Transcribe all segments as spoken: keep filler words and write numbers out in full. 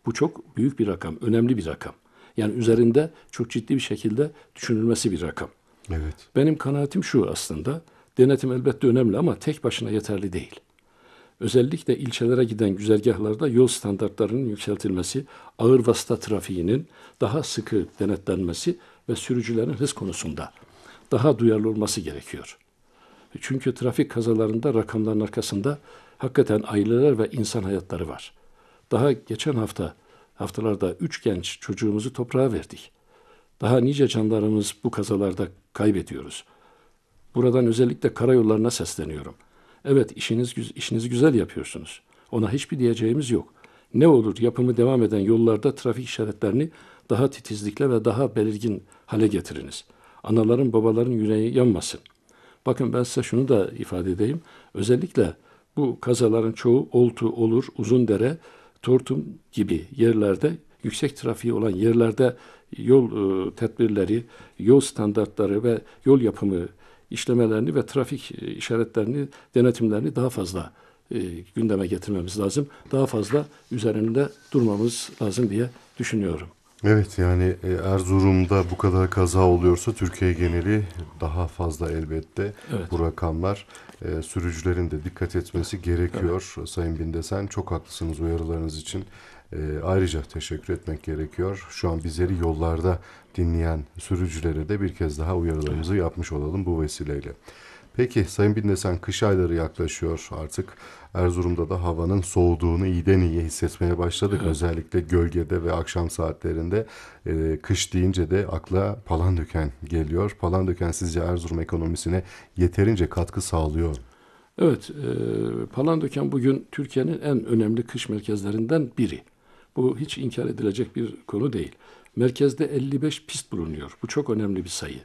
Bu çok büyük bir rakam, önemli bir rakam. Yani üzerinde çok ciddi bir şekilde düşünülmesi bir rakam. Evet. Benim kanaatim şu aslında, denetim elbette önemli ama tek başına yeterli değil. Özellikle ilçelere giden güzergahlarda yol standartlarının yükseltilmesi, ağır vasıta trafiğinin daha sıkı denetlenmesi ve sürücülerin hız konusunda daha duyarlı olması gerekiyor. Çünkü trafik kazalarında rakamların arkasında hakikaten aileler ve insan hayatları var. Daha geçen hafta, haftalarda üç genç çocuğumuzu toprağa verdik. Daha nice canlarımız bu kazalarda kaybediyoruz. Buradan özellikle karayollarına sesleniyorum. Evet, işiniz işinizi güzel yapıyorsunuz. Ona hiçbir diyeceğimiz yok. Ne olur yapımı devam eden yollarda trafik işaretlerini daha titizlikle ve daha belirgin hale getiriniz. Anaların babaların yüreği yanmasın. Bakın ben size şunu da ifade edeyim. Özellikle bu kazaların çoğu Oltu, Olur, Uzundere, Tortum gibi yerlerde, yüksek trafiği olan yerlerde yol e, tedbirleri, yol standartları ve yol yapımı işlemelerini ve trafik e, işaretlerini, denetimlerini daha fazla e, gündeme getirmemiz lazım. Daha fazla üzerinde durmamız lazım diye düşünüyorum. Evet, yani e, Erzurum'da bu kadar kaza oluyorsa Türkiye geneli daha fazla elbette. Evet, Bu rakamlar e, sürücülerin de dikkat etmesi evet, gerekiyor. Sayın Bindesen, çok haklısınız uyarılarınız için. E, ayrıca teşekkür etmek gerekiyor. Şu an bizleri yollarda dinleyen sürücülere de bir kez daha uyarılarımızı yapmış olalım bu vesileyle. Peki Sayın Bindesen, kış ayları yaklaşıyor artık. Erzurum'da da havanın soğuduğunu iyiden iyiye hissetmeye başladık. evet. Özellikle gölgede ve akşam saatlerinde e, kış deyince de akla Palandöken geliyor. Palandöken sizce Erzurum ekonomisine yeterince katkı sağlıyor mu? Evet, e, Palandöken bugün Türkiye'nin en önemli kış merkezlerinden biri. Bu hiç inkar edilecek bir konu değil. Merkezde elli beş pist bulunuyor. Bu çok önemli bir sayı.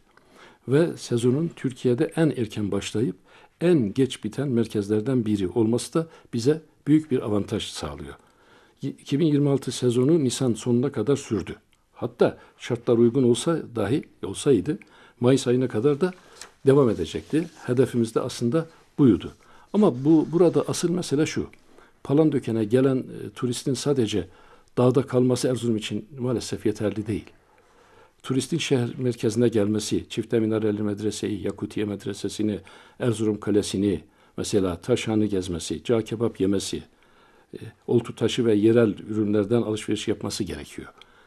Ve sezonun Türkiye'de en erken başlayıp en geç biten merkezlerden biri olması da bize büyük bir avantaj sağlıyor. iki bin yirmi altı sezonu Nisan sonuna kadar sürdü. Hatta şartlar uygun olsa dahi olsaydı Mayıs ayına kadar da devam edecekti. Hedefimiz de aslında buydu. Ama bu burada asıl mesele şu. Palandöken'e gelen e, turistin sadece dağda kalması Erzurum için maalesef yeterli değil. Turistin şehir merkezine gelmesi, Çifte Minareli Medrese'yi, Yakutiye Medresesi'ni, Erzurum Kalesi'ni, mesela Taşhan'ı gezmesi, cağ kebap yemesi, e, oltu taşı ve yerel ürünlerden alışveriş yapması gerekiyor.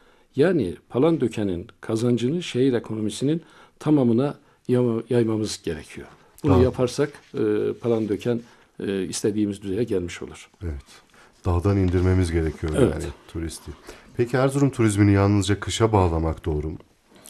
Yani Palandöken'in kazancını şehir ekonomisinin tamamına yaymamız gerekiyor. Bunu Dağ, yaparsak e, Palandöken e, istediğimiz düzeye gelmiş olur. evet. Dağdan indirmemiz gerekiyor yani Evet. turisti. Peki Erzurum turizmini yalnızca kışa bağlamak doğru mu?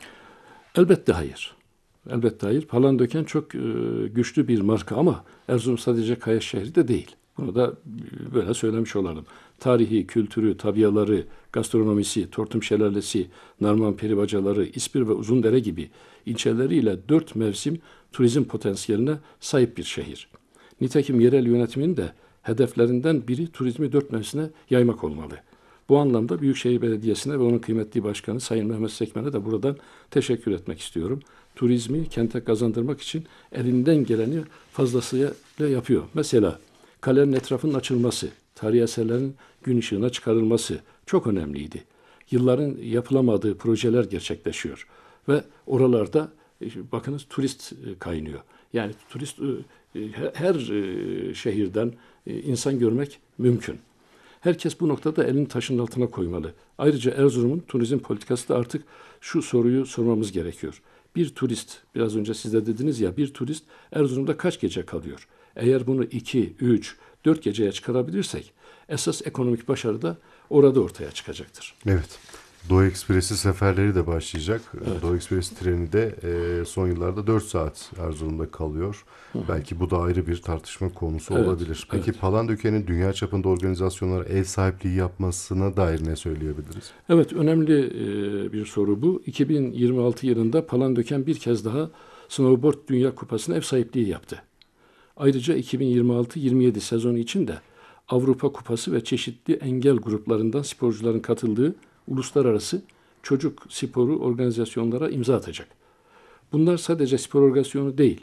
Elbette hayır. Elbette hayır. Palandöken çok e, güçlü bir marka ama Erzurum sadece kaya şehri de değil. Bunu da e, böyle söylemiş olalım. Tarihi, kültürü, tabiaları, gastronomisi, Tortum Şelalesi, Narman Peribacaları, İspir ve Uzundere gibi ilçeleriyle dört mevsim turizm potansiyeline sahip bir şehir. Nitekim yerel yönetimin de hedeflerinden biri turizmi dört mevsime yaymak olmalı. Bu anlamda Büyükşehir Belediyesi'ne ve onun kıymetli başkanı Sayın Mehmet Sekmen'e de buradan teşekkür etmek istiyorum. Turizmi kente kazandırmak için elinden geleni fazlasıyla yapıyor. Mesela kalenin etrafının açılması, tarihi eserlerin gün ışığına çıkarılması çok önemliydi. Yılların yapılamadığı projeler gerçekleşiyor ve oralarda e, bakınız turist e, kaynıyor. Yani turist e, e, her e, şehirden e, insan görmek mümkün. Herkes bu noktada elini taşın altına koymalı. Ayrıca Erzurum'un turizm politikası da artık şu soruyu sormamız gerekiyor. Bir turist, biraz önce siz de dediniz ya, bir turist Erzurum'da kaç gece kalıyor? Eğer bunu iki, üç, dört geceye çıkarabilirsek esas ekonomik başarı da orada ortaya çıkacaktır. Evet. Doğu Ekspresi seferleri de başlayacak. Evet. Doğu Ekspresi treni de e, son yıllarda dört saat Erzurum'da kalıyor. Hı hı. Belki bu da ayrı bir tartışma konusu Evet, olabilir. Peki evet. Palandöken'in dünya çapında organizasyonlara ev sahipliği yapmasına dair ne söyleyebiliriz? Evet, önemli e, bir soru bu. iki bin yirmi altı yılında Palandöken bir kez daha Snowboard Dünya Kupası'na ev sahipliği yaptı. Ayrıca iki bin yirmi altı yirmi yedi sezonu için de Avrupa Kupası ve çeşitli engel gruplarından sporcuların katıldığı uluslararası çocuk sporu organizasyonlara imza atacak. Bunlar sadece spor organizasyonu değil.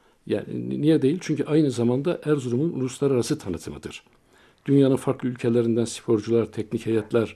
Yani niye değil? Çünkü aynı zamanda Erzurum'un uluslararası tanıtımıdır. Dünyanın farklı ülkelerinden sporcular, teknik heyetler,